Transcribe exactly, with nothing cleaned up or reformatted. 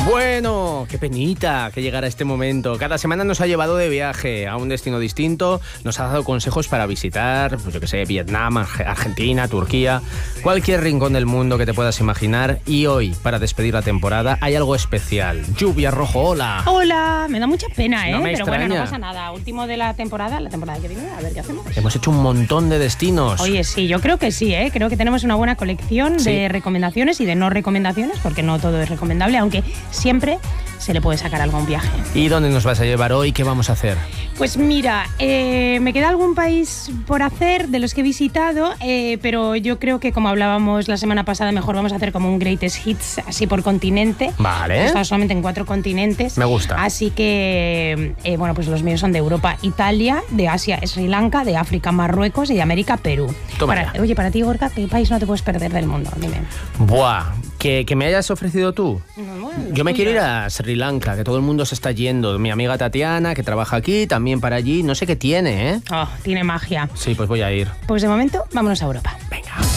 Bueno, qué penita que llegara este momento. Cada semana nos ha llevado de viaje a un destino distinto, nos ha dado consejos para visitar, pues yo que sé, Vietnam, Argentina, Turquía, cualquier rincón del mundo que te puedas imaginar. Y hoy, para despedir la temporada, hay algo especial. Lluvia Rojo, hola. Hola, me da mucha pena, ¿eh? No me Pero extraña. bueno, no pasa nada. Último de la temporada, la temporada que viene, a ver qué hacemos. Hemos hecho un montón de destinos. Oye, sí, yo creo que sí, ¿eh? Creo que tenemos una buena colección Sí. de recomendaciones y de no recomendaciones, porque no todo es recomendable, aunque siempre se le puede sacar algo a un viaje. ¿Y dónde nos vas a llevar hoy? ¿Qué vamos a hacer? Pues mira, eh, me queda algún país por hacer de los que he visitado, eh, pero yo creo que, como hablábamos la semana pasada, mejor vamos a hacer como un greatest hits, así por continente. Vale. He estado solamente en cuatro continentes. Me gusta. Así que, eh, bueno, pues los míos son de Europa, Italia, de Asia, Sri Lanka, de África, Marruecos y de América, Perú. Toma Para- ya. oye, para ti, Gorka, ¿qué país no te puedes perder del mundo? Dime. Buah, que, que me hayas ofrecido tú. No, bueno, Yo me los quiero ir tuyos. a Sri Lanka, que todo el mundo se está yendo. Mi amiga Tatiana, que trabaja aquí, también para allí. No sé qué tiene, ¿eh? Oh, tiene magia. Sí, pues voy a ir. Pues de momento, vámonos a Europa.